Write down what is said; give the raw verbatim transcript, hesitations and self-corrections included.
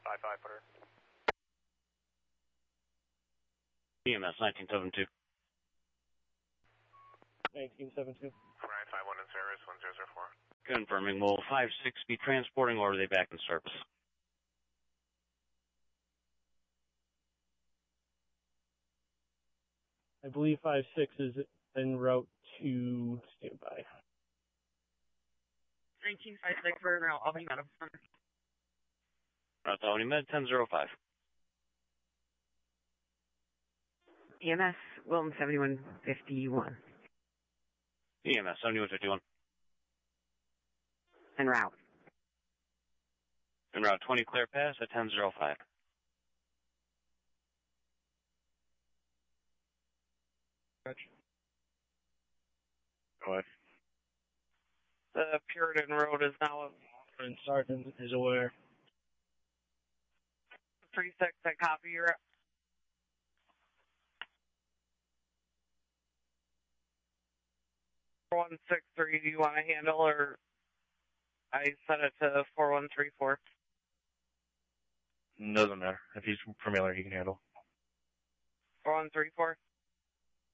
five five, put her. E M S nineteen seventy-two. nineteen seventy-two. four nine five one in service, one zero zero four. Confirming, will five six be transporting or are they back in service? I believe five six is en route to standby. nineteen five six, we're en route. I'll be medical center. Route to Albany Med, ten zero five. E M S, Wilton seventy-one fifty-one. E M S seventy-one fifty-one. En route. En route twenty clear pass at ten zero five. Go ahead. The Puritan Road is now up. And Sergeant is aware. three six, I copy your... four one six three, do you want to handle, or I set it to four one three four? Doesn't matter. If he's familiar, he can handle. four one three four?